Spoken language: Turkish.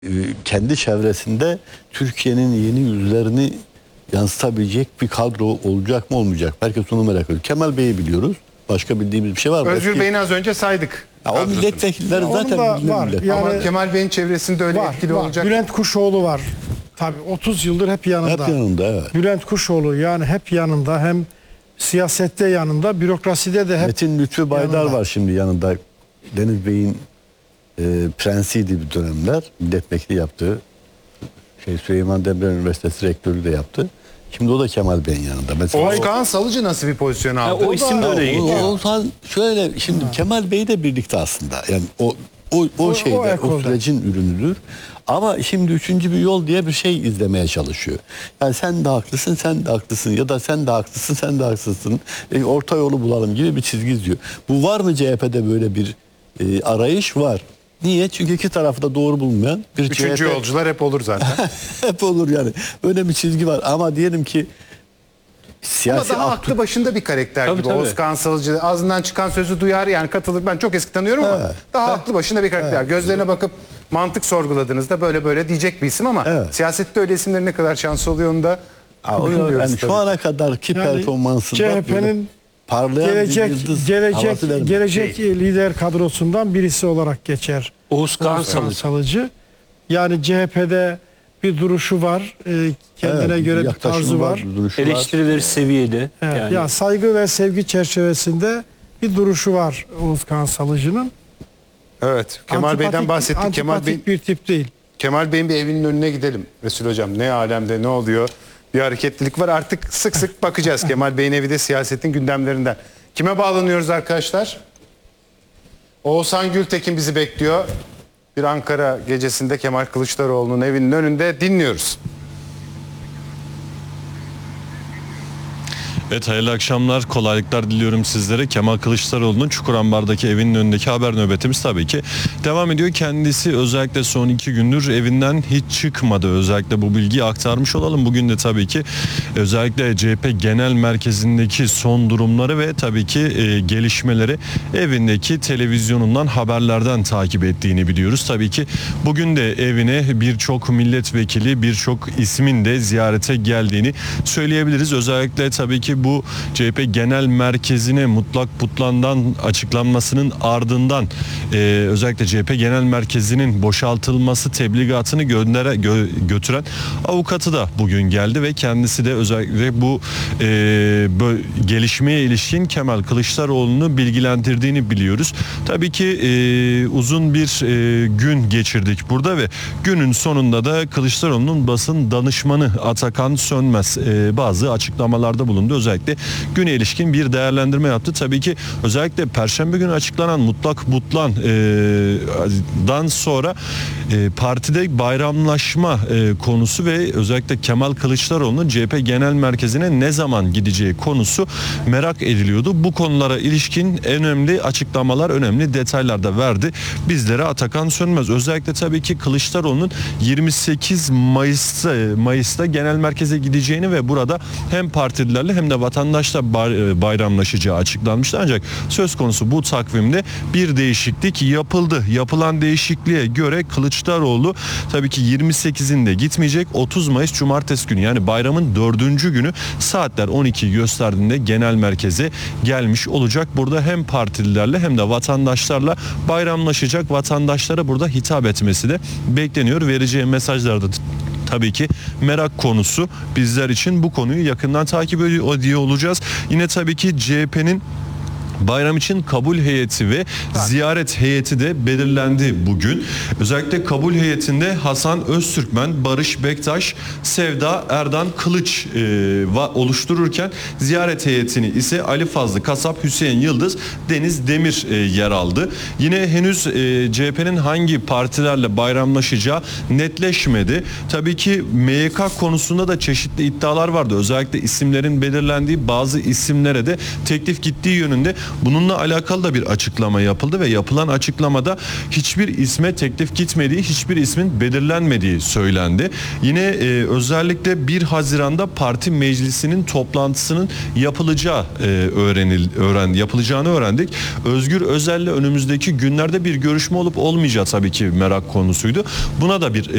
kendi çevresinde Türkiye'nin yeni yüzlerini yansıtabilecek bir kadro olacak mı olmayacak? Herkes onu merak ediyor. Kemal Bey'i biliyoruz. Başka bildiğimiz bir şey var mı? Özgür Bey'ini az önce saydık. Ya o milletvekilleri Onun zaten da bilinen var. millet. Yani Ama Kemal Bey'in çevresinde öyle var, etkili var. olacak. Bülent Kuşoğlu var. Tabii 30 yıldır hep yanında. Hep yanında, evet. Bülent Kuşoğlu yani hep yanında, hem siyasette yanında, bürokraside de hep Metin Lütfü Baydar yanında. var şimdi yanında. Deniz Bey'in prensiydi bir dönemler. Milletvekili yaptı. Süleyman Demirel Üniversitesi rektörü de yaptı. Şimdi o da Kemal Bey'in yanında. Mesela Oğuzhan Salıcı nasıl bir pozisyon aldı? o isim de öyle geçiyor. Oğuzhan şöyle şimdi Kemal Bey de birlikte aslında. Yani o şeyde o ekolde. sürecin ürünüdür. Ama şimdi üçüncü bir yol diye bir şey izlemeye çalışıyor. Yani sen de haklısın, sen de haklısın ya da sen de haklısın, sen de haksızsın. Orta yolu bulalım gibi bir çizgi izliyor. Bu var mı CHP'de böyle bir arayış? Var. Niye? Çünkü iki tarafı da doğru bulmayan bir Üçüncü CHP yolcular hep olur zaten. hep olur yani. Öyle bir çizgi var. Ama diyelim ki Ama siyasi daha aklı- aklı başında bir karakter Tabii, gibi. tabii. Oğuzhan Salıcı ağzından çıkan sözü duyar, yani katılır. Ben çok eski tanıyorum ama Evet. daha aklı başında bir karakter. Gözlerine bakıp mantık sorguladığınızda böyle böyle diyecek bir isim ama Evet. siyasette öyle isimlerin ne kadar şansı oluyor onu da bilmiyoruz yani tabii. şu ana kadarki Yani performansında CHP'nin parlayan bir yıldız havası vermiyor. gelecek lider kadrosundan birisi olarak geçer. Oğuzhan Oğuzhan Salıcı. Yani CHP'de bir duruşu var. Kendine Evet, göre bir yaklaşımı tarzı var. duruşu var. Eleştirileri seviyede. Evet, Yani ya saygı ve sevgi çerçevesinde bir duruşu var Oğuzhan Salıcı'nın. Evet. Kemal Bey'den bahsettik. Antipatik bir tip değil. Kemal Bey'in bir evinin önüne gidelim Resul Hocam. Ne alemde ne oluyor? Bir hareketlilik var. Artık sık sık bakacağız. Kemal Bey'in evi de siyasetin gündemlerinden. Kime bağlanıyoruz arkadaşlar? Oğuzhan Gültekin bizi bekliyor. Bir Ankara gecesinde Kemal Kılıçdaroğlu'nun evinin önünde dinliyoruz. Evet, hayırlı akşamlar, kolaylıklar diliyorum sizlere. Kemal Kılıçdaroğlu'nun Çukurambar'daki evinin önündeki haber nöbetimiz tabii ki devam ediyor. Kendisi özellikle son 2 gündür evinden hiç çıkmadı. Özellikle bu bilgiyi aktarmış olalım. Bugün de tabii ki özellikle CHP Genel Merkezi'ndeki son durumları ve tabii ki gelişmeleri evindeki televizyonundan, haberlerden takip ettiğini biliyoruz. Tabii ki bugün de evine birçok milletvekili, birçok ismin de ziyarete geldiğini söyleyebiliriz. Özellikle tabii ki bu CHP Genel Merkezi'ne mutlak putlandan açıklanmasının ardından özellikle CHP Genel Merkezi'nin boşaltılması tebligatını götüren avukatı da bugün geldi ve kendisi de özellikle bu gelişmeye ilişkin Kemal Kılıçdaroğlu'nu bilgilendirdiğini biliyoruz. Tabii ki uzun bir gün geçirdik burada ve günün sonunda da Kılıçdaroğlu'nun basın danışmanı Atakan Sönmez bazı açıklamalarda bulundu. Özellikle güne ilişkin bir değerlendirme yaptı. Tabii ki özellikle Perşembe günü açıklanan mutlak putlandan sonra partide bayramlaşma konusu ve özellikle Kemal Kılıçdaroğlu'nun CHP Genel Merkezi'ne ne zaman gideceği konusu merak ediliyordu. Bu konulara ilişkin önemli açıklamalar, önemli detaylar da verdi bizlere Atakan Sönmez. Özellikle tabii ki Kılıçdaroğlu'nun 28 Mayıs'ta genel merkeze gideceğini ve burada hem partililerle hem de vatandaşla bayramlaşacağı açıklanmıştı. Ancak söz konusu bu takvimde bir değişiklik yapıldı. Yapılan değişikliğe göre Kılıçdaroğlu tabii ki 28'inde gitmeyecek. 30 Mayıs Cumartesi günü, yani bayramın 4. günü saatler 12 gösterdiğinde genel merkeze gelmiş olacak. Burada hem partililerle hem de vatandaşlarla bayramlaşacak. Vatandaşlara burada hitap etmesi de bekleniyor. Vereceği mesajlarda tabii ki merak konusu bizler için. Bu konuyu yakından takip ediyor olacağız. Yine tabii ki CHP'nin bayram için kabul heyeti ve ziyaret heyeti de belirlendi bugün. Özellikle kabul heyetinde Hasan Öztürkmen, Barış Bektaş, Sevda Erdan Kılıç oluştururken ziyaret heyetini ise Ali Fazlı Kasap, Hüseyin Yıldız, Deniz Demir yer aldı. Yine henüz CHP'nin hangi partilerle bayramlaşacağı netleşmedi. Tabii ki MYK konusunda da çeşitli iddialar vardı. Özellikle isimlerin belirlendiği, bazı isimlere de teklif gittiği yönünde. Bununla alakalı da bir açıklama yapıldı ve yapılan açıklamada hiçbir isme teklif gitmediği, hiçbir ismin belirlenmediği söylendi. Yine özellikle 1 Haziran'da parti meclisinin toplantısının yapılacağını öğrendik. Özgür Özel'le önümüzdeki günlerde bir görüşme olup olmayacağı tabii ki merak konusuydu. Buna da bir